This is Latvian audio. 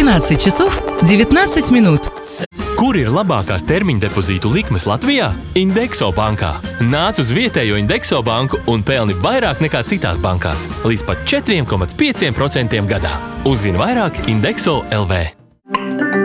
12 часов 19 минут. Kur ir labākās termiņa depozītu likmes Latvijā? Indexo bankā. Nāc uz vietējo Indexo banku un pelni vairāk nekā citās bankās, līdz pat 4,5% gadā. Uzzini vairāk Indexo LV.